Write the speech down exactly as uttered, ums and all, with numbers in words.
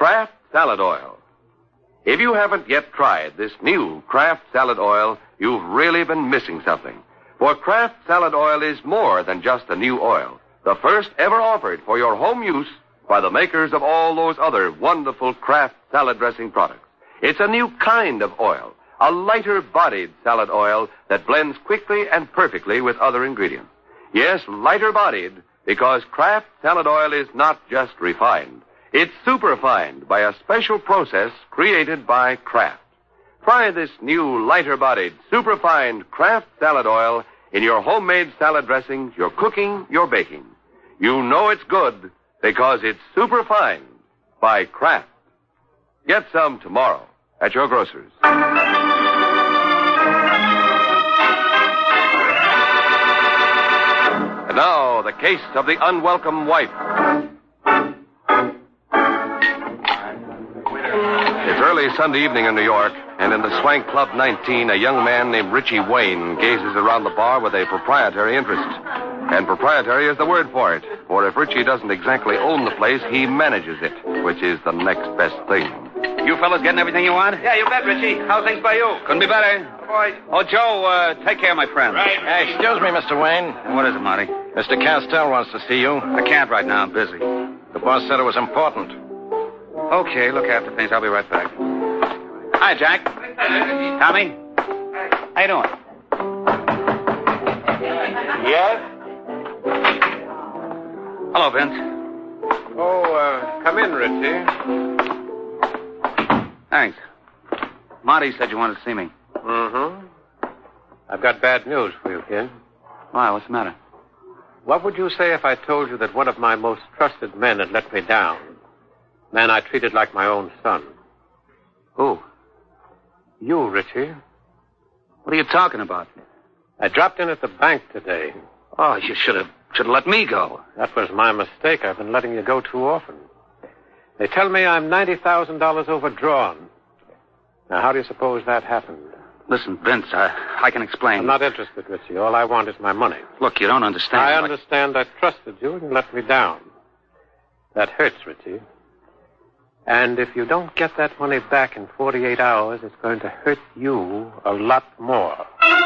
Kraft Salad Oil. If you haven't yet tried this new Kraft Salad Oil, you've really been missing something. For Kraft Salad Oil is more than just a new oil. The first ever offered for your home use by the makers of all those other wonderful Kraft salad dressing products. It's a new kind of oil, a lighter-bodied salad oil that blends quickly and perfectly with other ingredients. Yes, lighter-bodied, because Kraft Salad Oil is not just refined. It's superfined by a special process created by Kraft. Try this new lighter-bodied, superfined Kraft Salad Oil in your homemade salad dressings, your cooking, your baking. You know it's good because it's superfined by Kraft. Get some tomorrow at your grocer's. And now, the case of the unwelcome wife. It's early Sunday evening in New York, and in the Swank Club nineteen, a young man named Richie Wayne gazes around the bar with a proprietary interest. And proprietary is the word for it, for if Richie doesn't exactly own the place, he manages it, which is the next best thing. You fellas getting everything you want? Yeah, you bet, Richie. How's things by you? Couldn't be better. Oh, boy. Oh, Joe, uh, take care of my friend. Right. Hey, excuse me, Mister Wayne. What is it, Marty? Mister Castell wants to see you. I can't right now. I'm busy. The boss said it was important. Okay, look after things. I'll be right back. Hi, Jack. Tommy? How you doing? Yes? Hello, Vince. Oh, uh, come in, Richie. Thanks. Marty said you wanted to see me. Mm-hmm. I've got bad news for you, kid. Why, what's the matter? What would you say if I told you that one of my most trusted men had let me down? Man I treated like my own son. Who? You, Richie. What are you talking about? I dropped in at the bank today. Oh, you should have should have let me go. That was my mistake. I've been letting you go too often. They tell me I'm ninety thousand dollars overdrawn. Now, how do you suppose that happened? Listen, Vince, I, I can explain. I'm not interested, Richie. All I want is my money. Look, you don't understand. I like... understand I trusted you and you let me down. That hurts, Richie. And if you don't get that money back in forty-eight hours, it's going to hurt you a lot more.